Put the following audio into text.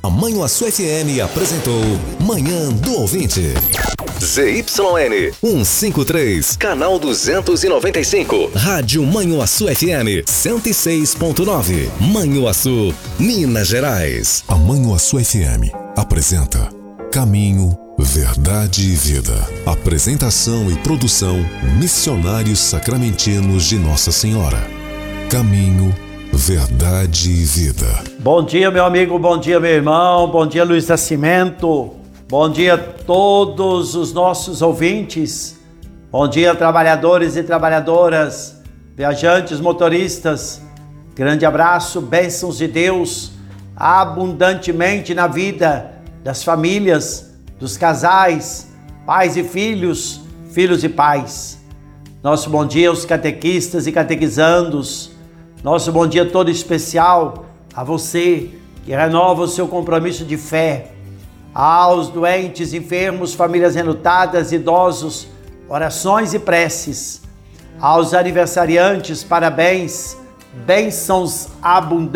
A Manhuaçu FM apresentou Manhã do Ouvinte. ZYN 153, canal 295. Rádio Manhuaçu FM 106.9. Manhuaçu, Minas Gerais. A Manhuaçu FM apresenta Caminho, Verdade e Vida. Apresentação e produção Missionários Sacramentinos de Nossa Senhora. Caminho, Verdade e Vida. Bom dia, meu amigo, bom dia, meu irmão, bom dia, Luiz Nascimento, bom dia a todos os nossos ouvintes, bom dia, trabalhadores e trabalhadoras, viajantes, motoristas, grande abraço, bênçãos de Deus, abundantemente na vida das famílias, dos casais, pais e filhos, filhos e pais. Nosso bom dia aos catequistas e catequizandos, nosso bom dia todo especial a você que renova o seu compromisso de fé, aos doentes, enfermos, famílias enlutadas, idosos, orações e preces, aos aniversariantes, parabéns, bênçãos abundantes.